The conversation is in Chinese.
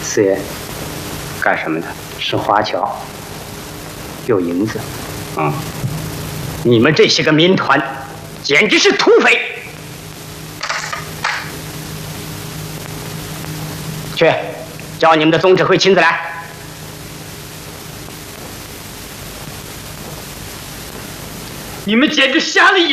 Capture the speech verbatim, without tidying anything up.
四爷， 干什么的？ 是华侨，有银子。 嗯，你们这些个民团，简直是土匪！去，叫你们的总指挥亲自来。 你们简直瞎了眼！